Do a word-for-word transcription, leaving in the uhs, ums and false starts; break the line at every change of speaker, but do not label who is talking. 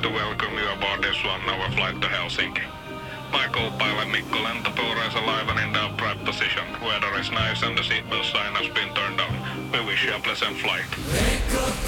welcome you aboard this one-hour flight to Helsinki. My co-pilot Mikko Lentopuro is alive and in the upright position. Weather is nice and the seatbelt sign has been turned on. We wish you a pleasant flight.